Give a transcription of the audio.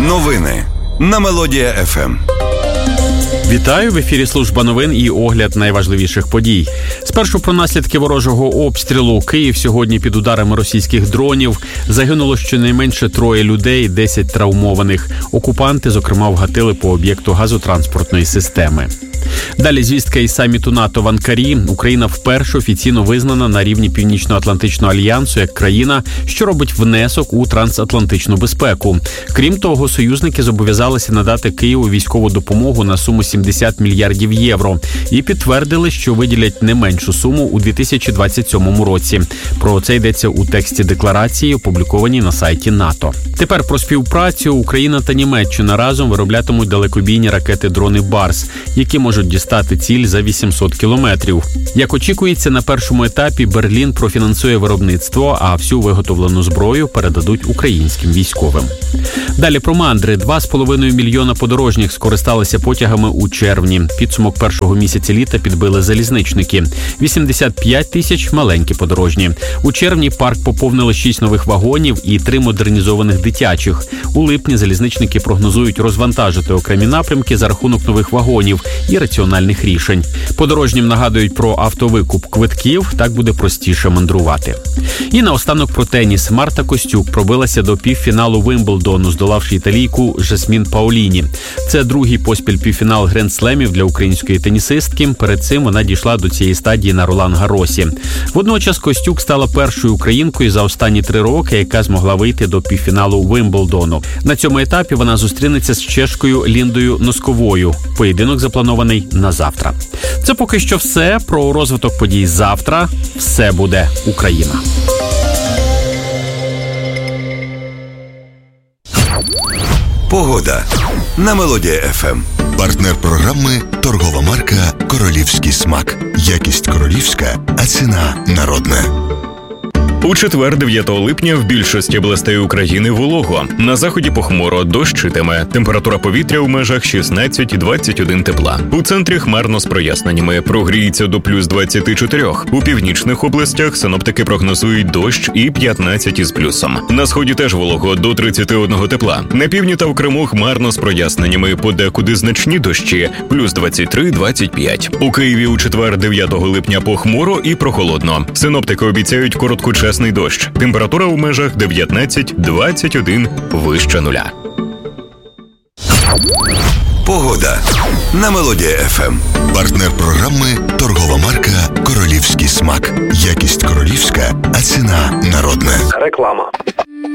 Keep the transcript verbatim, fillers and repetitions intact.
Новини на Мелодія еф ем. Вітаю! В ефірі служба новин і огляд найважливіших подій. Спершу про наслідки ворожого обстрілу. Київ сьогодні під ударами російських дронів. Загинуло щонайменше троє людей, десять травмованих. Окупанти, зокрема, вгатили по об'єкту газотранспортної системи. Далі звістка із саміту НАТО в Анкарі. Україна вперше офіційно визнана на рівні Північно-Атлантичного альянсу як країна, що робить внесок у трансатлантичну безпеку. Крім того, союзники зобов'язалися надати Києву військову допомогу на суму сімдесят мільярдів євро і підтвердили, що виділять не меншу суму у дві тисячі двадцять сьомому році. Про це йдеться у тексті декларації, опублікованій на сайті НАТО. Тепер про співпрацю. Україна та Німеччина разом вироблятимуть далекобійні ракети-дрони «Барс», які можуть дістати ціль за вісімсот кілометрів. Як очікується, на першому етапі Берлін профінансує виробництво, а всю виготовлену зброю передадуть українським військовим. Далі про мандри. Два з половиною мільйона подорожніх скористалися потягами у червні. Підсумок першого місяця літа підбили залізничники. вісімдесят п'ять тисяч – маленькі подорожні. У червні парк поповнили шість нових вагонів і три модернізованих дитячих. У липні залізничники прогнозують розвантажити окремі напрямки за рахунок нових вагонів і раціональних рішень. Подорожнім нагадують про автовикуп квитків, так буде простіше мандрувати. І наостанок про теніс. Марта Костюк пробилася до півфіналу Вимблдону, здолавши італійку Жасмін Паоліні. Це другий поспіль півфінал Гранд-слемів для української тенісистки. Перед цим вона дійшла до цієї стадії на Ролан-Гаросі. Водночас Костюк стала першою українкою за останні три роки, яка змогла вийти до півфіналу Вимблдону. На цьому етапі вона зустрінеться з чешкою Ліндою Носковою. Поєдинок запланований на завтра. Це поки що все. Про розвиток подій завтра. Все буде Україна. Погода на Мелодія еф ем. Партнер програми – торгова марка «Королівський смак». Якість королівська, а ціна народна. У четвер, дев'ятого липня, в більшості областей України волого. На заході похмуро, дощитиме. Температура повітря в межах шістнадцять - двадцять один тепла. У центрі хмарно з проясненнями. Прогріється до плюс двадцять чотири. У північних областях синоптики прогнозують дощ і п'ятнадцять із плюсом. На сході теж волого, до тридцять один тепла. На півдні та в Криму хмарно з проясненнями. Подекуди значні дощі, плюс двадцять три - двадцять п'ять. У Києві у четвер, дев'ятого липня, похмуро і прохолодно. Синоптики обіцяють короткочасний дощ. Температура у межах дев'ятнадцять - двадцять один вище нуля. Погода на Мелодія еф ем. Партнер програми – торгова марка «Королівський смак». Якість королівська, а ціна народна. Реклама.